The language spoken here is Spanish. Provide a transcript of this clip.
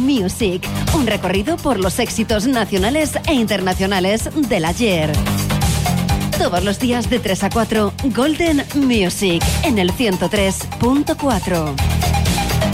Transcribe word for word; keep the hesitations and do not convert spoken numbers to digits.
Music, un recorrido por los éxitos nacionales e internacionales del ayer. Todos los días de tres a cuatro, Golden Music, en el ciento tres punto cuatro.